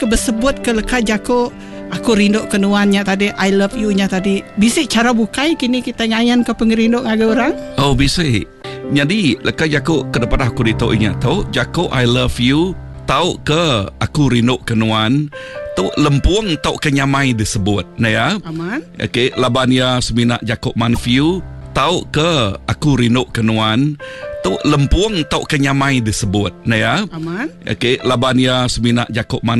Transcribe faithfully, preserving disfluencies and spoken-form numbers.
kebesebut ke lekai jako aku rindu kenuannya tadi, I love you-nya tadi. Bisik cara bukai kini kita nyanyian ke pengerinduk ngaga orang? Oh, bisik. Jadi, lekai jako ke depan aku dito ingat tau, jako I love you, tau ke aku rindu kenuan, tau lempuang tau kenyamai disebut. Nah ya? Aman. Okey, labania seminak jako manfiu, tau ke aku rindu kenuan, tau lempuang tau kenyamai disebut. Nah ya? Aman. Okey, labania seminak jako man